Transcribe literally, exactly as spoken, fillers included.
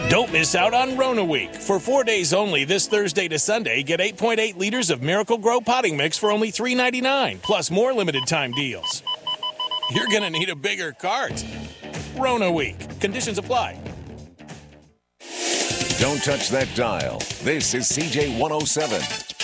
Don't miss out on Rona Week. For four days only this Thursday to Sunday, get eight point eight liters of Miracle Grow potting mix for only three ninety-nine, plus more limited time deals. You're going to need a bigger cart. Rona Week. Conditions apply. Don't touch that dial. This is C J one oh seven.